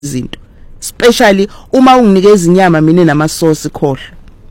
izinto especially uma unginikeza inyama mina namasosi khohle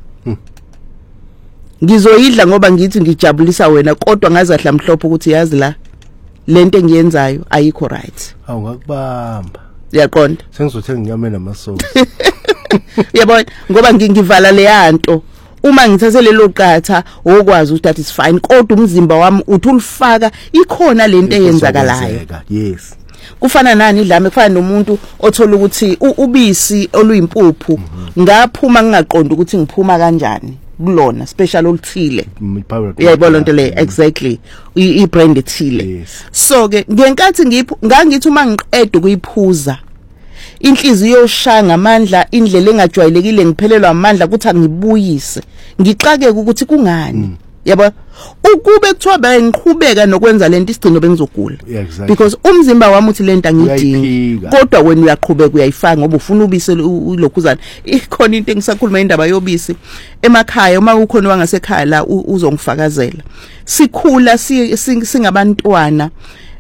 ngizoyidla ngoba ngithi ngijabulisa wena kodwa ngazahla mhlophe ukuthi yazi la lento engiyenzayo ayikho right awungakubamba uyaqonda sengizothenga inyama namasosi yabona ngoba ngivala le yanto uma ngithathe lelo qatha okwazi ukuthi that is fine kodwa umzimba wami uthi ulifaka ikhona lento eyenzakalayo yes kufana nani idlame kufana nomuntu othola ukuthi ubisi oluyimpuphu ngaphuma ngingaqonda ukuthi ngiphuma kanjani kulona special oluthile uyayibona into le exactly i-brand ethile so ke ngenkathi ngangithi uma ngiqeda ukuyiphuza inhliziyo yoshaya ngamandla indlela engajwayelekile ngiphelelwa amandla ukuthi angibuyise ngixakeke ukuthi kungani yabo ukube kuthiwa bengiqhubeka nokwenza lento isigcino bengizogula because umzimba wami uthi lento angidingi kodwa wena uyaqhubeka uyayifaka ngoba ufuna ubisi ilokhuzana ikhona into engisakhuluma indaba yobisi emakhaya uma ukhona wangasekhaya la uzongifakazela sikhula singabantwana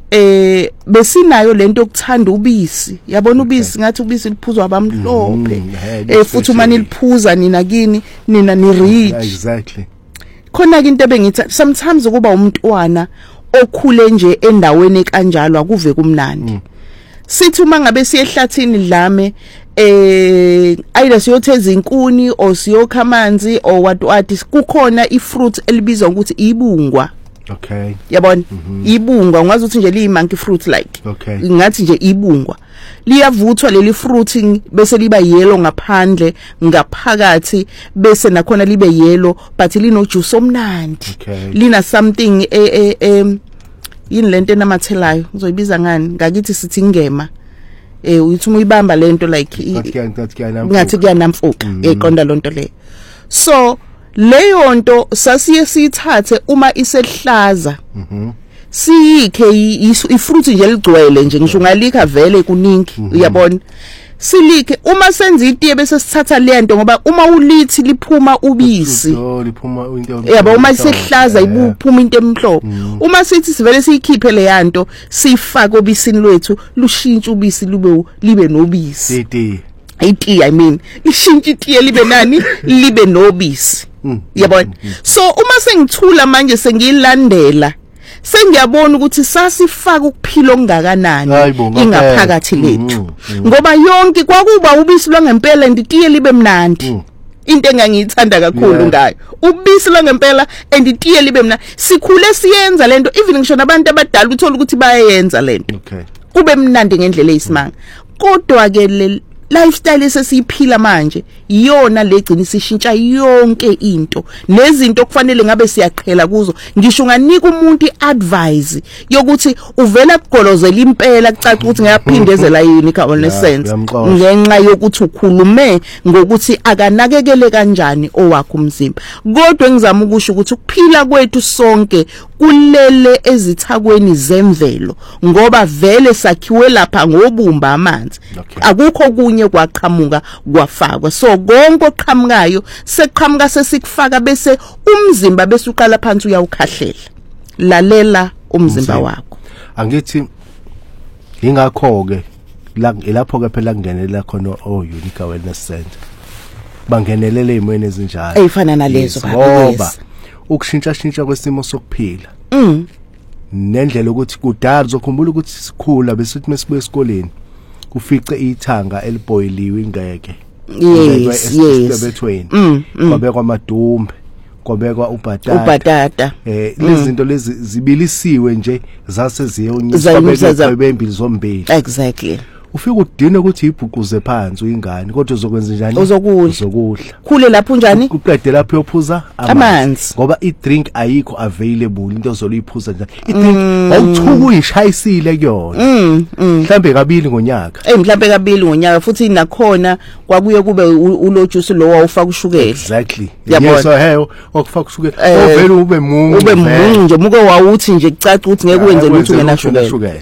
besinayo lento yokuthanda ubisi yabona ubisi ngathi ubisi liphuzwa abamhlophe futhi uma niliphuza nina kini nina ni rich exactly khona into ebengithi sometimes ukuba umntwana okhule nje endaweni kanjalo akuve kumnandi sithi uma ngabe siyehlathini dlame either siyotheza inkuni o siyokha amanzi o what kukhona ifruit elibizwa ukuthi ibungwa okay yabona ibungwa ungazi ukuthi nje liyi-monkey fruit like ngathi nje ibungwa liyavuthwa leli fruiting bese liba yellow ngaphandle ngaphakathi bese nakhona libe yellow but lino juice omnandi lina something yini lento enamathelayo ngizoyibiza ngani ngakithi sithi ngema uyithi uyibamba lento like ngathi kuyanamfuka eqonda lonto le so leyo nto sasiye siyithathe uma isehlaza siyikhe ifruit nje ligcwele nje ngisho ungalikha vele kuningi uyabona silike uma senza itiye bese sithatha lento ngoba uma ulithi liphuma ubisi yabo uma isehlaza ibuphuma into emhlophe uma sithi sivele siyikhiphe le yanto sifake obisini lwethu lushintsha ubisi libe nobisi itiye I mean ishintsha itiye libe nani libe nobisi yabona so uma sengithula manje sengilandela sengiyabona ukuthi sasifaka ukuphila ongakanani ingaphakathi lethu ngoba yonke kwakuba ubisi lwangempela nditiye libe mnandi into engangiyithanda kakhulu ngayo ubisi lwangempela anditiye libe mnandi sikhule siyenza lento even ngisho nabantu abadala uthola ukuthi bayayenza lento kube mnandi ngendlela eyisimanga kodwa ke le lifestyle esesiphila manje iyona legcina isishintsha yonke into nezinto kufanele ngabe siyaqhela kuzo ngisho unganika umuntu iadvice yokuthi uvela kugolozela impela kucaca ukuthi ngiyaphindezela yini common sense ngenxa yokuthi ukhulume ngokuthi akanakekele kanjani owakho umzimba kodwa engizama ukusho ukuthi ukuphila kwethu sonke kulele ezithakweni zemvelo ngoba vele sakhiwe lapha ngobumba amanzi akukho kunye kwaqhamuka kwafakwa so konke oqhamukayo seqhamuka sesikufaka bese umzimba bese uqala phansi uyawukhahlela lalela umzimba wakho angithi ingakho ke lapho ke phela kungenelela khona Unique Wellness Center bangenelele imweni ezinjalo ezifana nalezo ngoba ukushintsha kwesimo sokuphila nendlela ukuthi kudala uzokhumbula ukuthi sikhula besithi mesibuye esikoleni kufice ithanga eliboyiliwe ingeke yes esibethweni kwabekwa amadumbe kwabekwa ubhatata lezi zinto lezi zibilisiwe nje zase ziyonyiswa bembili zombili exactly ufika udine ukuthi ibhuquze phansi uyingane kodwa uzokwenza njani uzokudla khule lapho njani uqede lapho uyophuza amanzi ngoba i-drink ayikho available into ozoliphuza njani i-drink awuthuka uyishayisile kuyona mhlambe kabili ngonyaka mhlambe kabili ngonyaka futhi nakhona kwabuye kube ulojuice lo wawufaka ushukela exactly yes so hey okufaka ushukela ovela ube mungu nje muke wawuthi nje kucaca ukuthi ngeke wenze lutho ngena shukela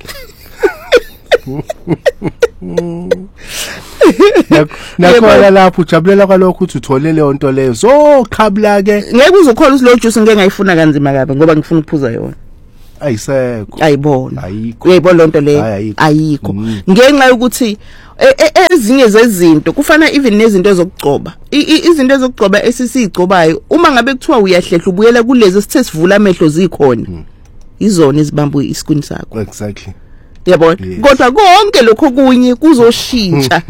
nakho lapho ujabulela kwalokho uthi uthole leyo nto leyo so khabla ke ngeke uzokhola islo juice ngeke ngayifuna kanzima kabe ngoba ngifuna ukuphuza yona ayisekho ayibona ayikho uyayibona lonto le ayikho ngenxa yokuthi ezinye zezinto kufana even nezinto zokugcoba izinto zokugcoba esisizigcobayo uma ngabe kuthiwa uyahlehla ubuyela kulezi sithe sivula amehlo zikhona izona ezibamba isikhuni sakho exactly yabona kodwa konke lokho kunye kuzoshintsha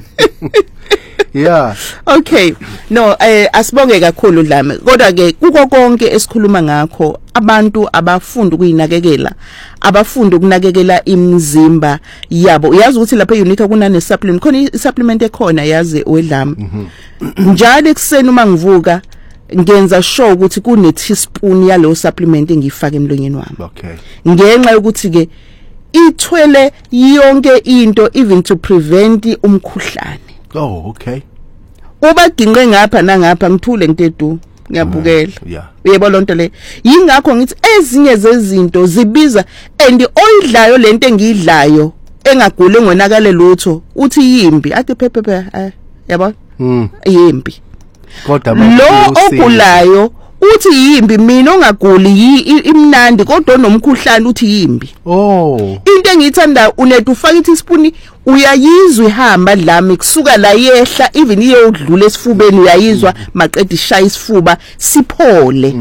yeah okay no asibonge kakhulu Dlame kodwa ke kuko konke esikhuluma ngakho abantu abafunda ukuyinakekela abafunda ukunakekela imizimba yabo uyazi ukuthi lapha eUnica kunane supplement khona isupplement ekhona yazi wedlame njalo ekseni uma ngivuka ngenza sure ukuthi kune teaspoon yalo supplement engifaka emlonyeni wami okay ngenxa yokuthi ke ithwele yonke into even to prevent umkhuhlane oh okay uba ginqe ngapha nangapha ngithule ntedu ngiyabukela yeah uyebo lonto le yingakho ngithi ezinye zezinto zibiza and oyidlayo lento engidlayo engagule ngonakale lutho uthi yimbi athi phephe yabo yimbi kodwa lo ogulayo uthi yimbi mina ongaguli imnandi kodwa nomkhuhlane uthi yimbi into engiyithanda unethu ufaka itispoon uyayizwa ihamba Dlame kusuka la yehla even iyodlula esifubeni uyayizwa maqeda ishaya isifuba siphole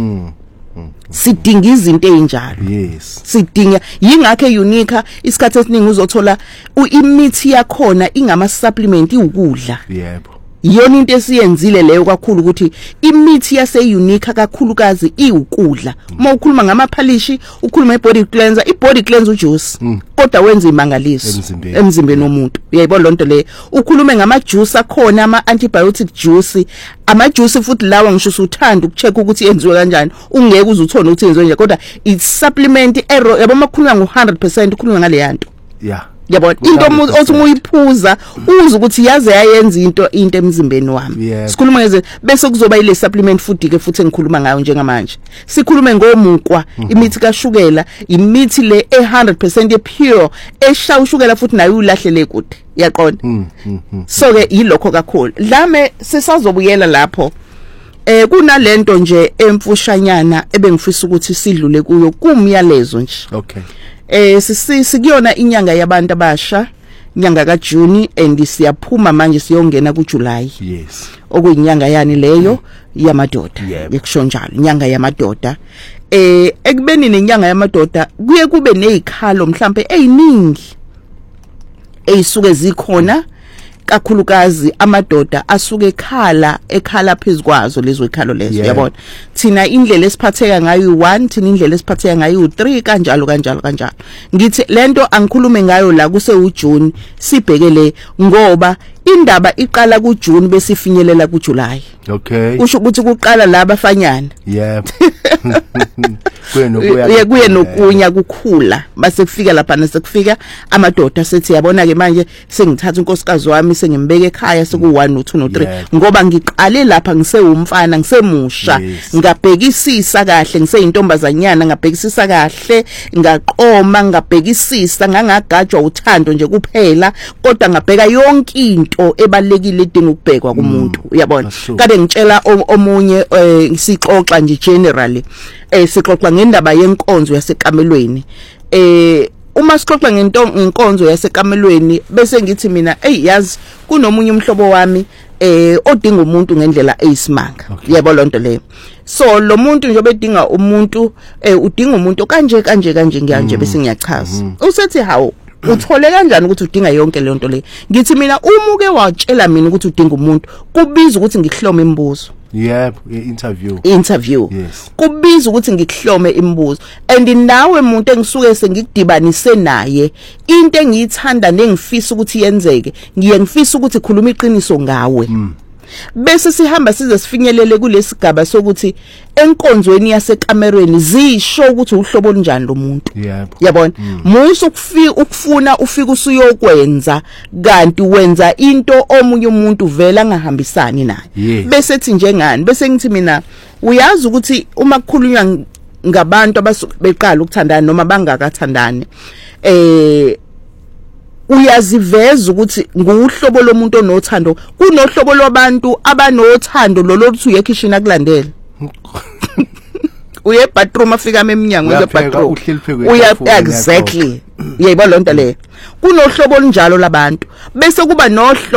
sidinga izinto ezinjalo yes sidinga yingakho eUnica isikhathi esiningi uzothola imithi yakhona ingama supplement iwukudla yebo yona into esiyenzile leyo kakhulu ukuthi imithi yaseUnica kakhulukazi iwukudla uma ukhuluma ngamaphalishi ukhuluma ibody cleanser ujuice kodwa wenza imangaliso emzimbeni womuntu uyayibona lonto le ukhulume ngama juice akhona ama antibiotic juice ama juice futhi lawa ngisho usuthanda ukucheck ukuthi yenziwe kanjani ungeke uzuthona ukuthi yenziwe nje kodwa it's supplement error yabo makhuluma ngo100% ukhuluma ngale yanto yeah yabona into othi uyiphuza uze ukuthi yaze yayenza into emzimbeni wami sikhuluma ngeze bese kuzoba ile supplement futhi engikhuluma ngayo njengamanje sikhulume ngomukwa imithi kashukela imithi le 100% pure esha ushukela futhi nayo ulahlele kude yaqonda so ke yilokho kakhulu Dlame sisazobuyela lapho kunalento nje emfushanyana ebengifisa ukuthi sidlule kuyo kumyalezo nje okay sikuyona inyanga yabantu abasha inyanga kaJune and siyaphuma manje siyongena kuJuly yes okuyinyanga yani leyo yamadoda yekusho njalo inyanga yamadoda ekubeni nenyanga yamadoda kuye kube nezikhalo mhlambe eziningi ezisuke zikhona kakhulukazi amadoda asuke ekhala phezukwazo lezo ikhalo lezo yabona thina indlela esiphatheka ngayo 1 thina indlela esiphatheka ngayo 3 kanjalo ngithi lento angikhulume ngayo la kuse uJune sibhekele ngoba indaba iqala kuJune bese ifinyelela kuJuly okay usho ukuthi kuqala la abafanyana yebo kuye nokunya kukhula base kufika lapha nasekufika amadoda sethi yabona ke manje sengithatha unkosikazi wami sengimbeka ekhaya seku1 no2 no3 ngoba ngiqale lapha ngisewumfana ngisemusha ngabhekisisa kahle ngiseyintombazanyana ngabhekisisa kahle ngaqoma ngabhekisisa ngangagajwa uthando nje kuphela kodwa ngabheka yonke into ebalekile edinga ukubhekwa kumuntu uyabona kade ngitshela omunye sixoxa nje generally sixoxa ngendaba yenkonzo yasekamelweni uma sixoxa ngenkonzo yasekamelweni bese ngithi mina yazi kunomunye umhlobo wami odinga umuntu ngendlela eyisimanga yebo lonto leyo so lo muntu nje bedinga umuntu udinga umuntu kanje ngiyanje bese ngiyachaza usethi hawo uthole kanjani ukuthi udinga yonke le nto le ngithi mina umuke watshela mina ukuthi udinga umuntu kubiza ukuthi ngihlome imibuzo yebo interview yes kubiza ukuthi ngikuhlome imibuzo and nawe umuntu engisuke sengikudibanise naye into engiyithanda nengifisa ukuthi yenzeke ngiyengifisa ukuthi khuluma iqiniso ngawe bese sihamba size sifinyelele kulesigaba sokuthi enkonzweni yasekamerweni zisho ukuthi uhlobo olunjani lo muntu yabona musu ukufuna ufika usuyokwenza kanti wenza into omunye umuntu vela angahambisani naye bese ethi njengani bese ngithi mina uyazi ukuthi uma kukhulunywa ngabantu ababeqala ukuthandana noma bangakathandani uyaziveza ukuthi nguhlobo lomuntu onothando kunohlobo lwabantu abanothando lolothu yekhishini akulandela uye bathroom afika eminyango nje bathroom uya exactly yebo lonto le kunohlobo olunjalo labantu bese kuba nohlobo